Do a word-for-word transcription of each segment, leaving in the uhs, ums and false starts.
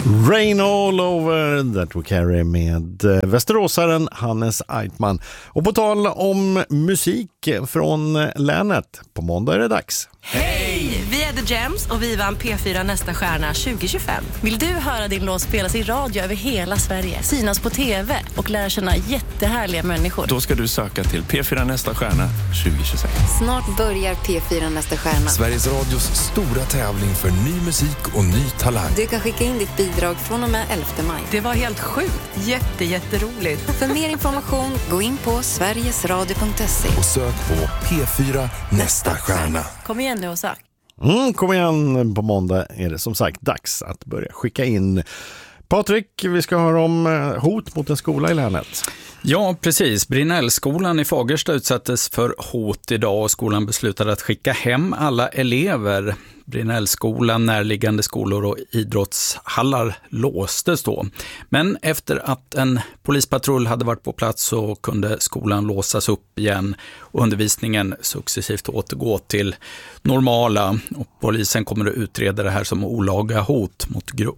Rain all over that we carry med västeråsaren Hannes Eitman. Och på tal om musik från länet, på måndag är det dags. Hej! Vi är The Gems och vi vann P fyra Nästa stjärna tjugo tjugofem. Vill du höra din låt spelas i radio över hela Sverige, synas på tv och lära känna jättehärliga människor? Då ska du söka till P fyra Nästa stjärna tjugo tjugosex. Snart börjar P fyra Nästa stjärna. Sveriges Radios stora tävling för ny musik och ny talang. Du kan skicka in ditt bidrag från och med elfte maj. Det var helt sjukt. Jätte, jätteroligt. För mer information, gå in på sverigesradio punkt se. Och sök på P fyra Nästa stjärna. Kom igen nu och sök. Mm, kom igen, på måndag är det som sagt dags att börja skicka in. Patrik, vi ska höra om hot mot en skola i länet. Ja, precis. Brinnellskolan i Fagersta utsattes för hot idag och skolan beslutade att skicka hem alla elever. Brinnellskolan, närliggande skolor och idrottshallar låstes då. Men efter att en polispatrull hade varit på plats så kunde skolan låsas upp igen och undervisningen successivt återgå till normala. Och polisen kommer att utreda det här som olaga hot mot grupp.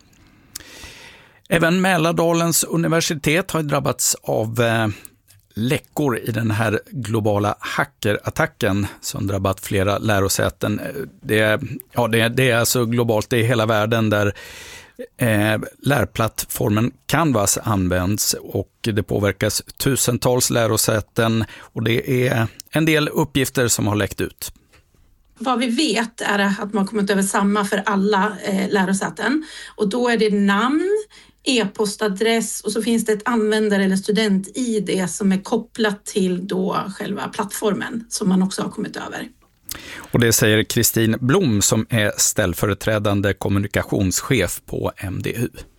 Även Mälardalens universitet har drabbats av eh, läckor i den här globala hackerattacken som drabbat flera lärosäten. Det, ja, det, det är alltså globalt, det är hela världen där eh, lärplattformen Canvas används och det påverkas tusentals lärosäten och det är en del uppgifter som har läckt ut. Vad vi vet är att man har kommit över samma för alla eh, lärosäten och då är det namn, e-postadress och så finns det ett användare- eller student-I D som är kopplat till då själva plattformen som man också har kommit över. Och det säger Kristin Blom som är ställföreträdande kommunikationschef på M D U.